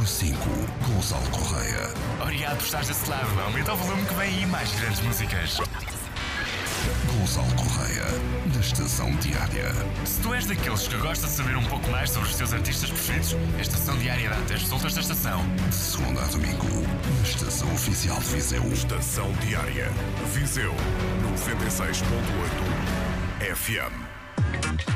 5, Gonçalo Correia. Obrigado por estares desse lado. Aumenta o volume que vem aí mais grandes músicas. Gonçalo Correia, da Estação Diária. Se tu és daqueles que gosta de saber um pouco mais sobre os teus artistas preferidos, a Estação Diária dá-te as resultas da estação. De segunda a domingo, na Estação Oficial de Viseu. Estação Diária. Viseu 96.8 FM.